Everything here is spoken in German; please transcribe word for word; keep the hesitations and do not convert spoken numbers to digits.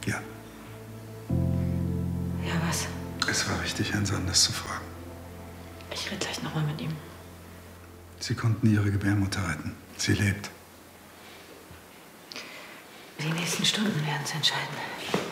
Ja. Ja, was? Es war richtig, Herrn Sanders zu fragen. Ich rede gleich nochmal mit ihm. Sie konnten Ihre Gebärmutter retten. Sie lebt. Die nächsten Stunden werden es entscheiden.